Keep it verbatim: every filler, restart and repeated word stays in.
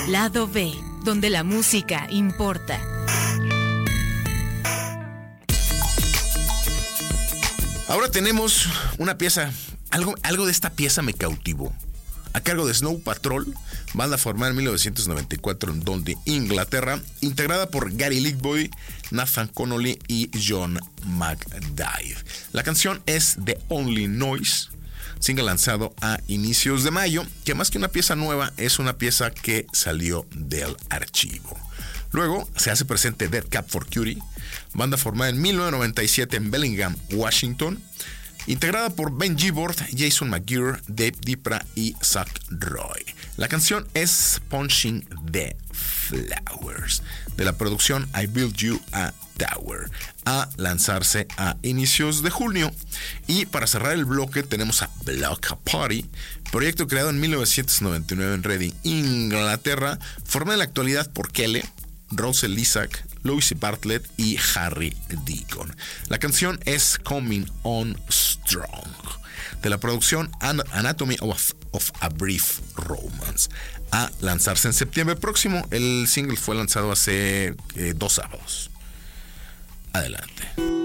Lado B, donde la música importa. Ahora tenemos una pieza, algo, algo de esta pieza me cautivó. A cargo de Snow Patrol, banda formada en mil novecientos noventa y cuatro en Dundee, Inglaterra, integrada por Gary Lightboy, Nathan Connolly y John McDive. La canción es The Only Noise, single lanzado a inicios de mayo, que más que una pieza nueva es una pieza que salió del archivo. Luego se hace presente Dead Cab for Cutie, banda formada en mil novecientos noventa y siete en Bellingham, Washington, integrada por Ben Gibbard, Jason McGear, Dave Dipra y Zach Roy. La canción es Punching the Flowers, de la producción I Build You a Tower, a lanzarse a inicios de junio. Y para cerrar el bloque tenemos a Block Party, proyecto creado en mil novecientos noventa y nueve en Reading, Inglaterra, formado en la actualidad por Kelly, Russell Isaac, Louis Bartlett y Harry Deacon. La canción es Coming On Strong, de la producción Anatomy of, of a Brief Romance, a lanzarse en septiembre próximo. El single fue lanzado hace eh, dos sábados. Adelante.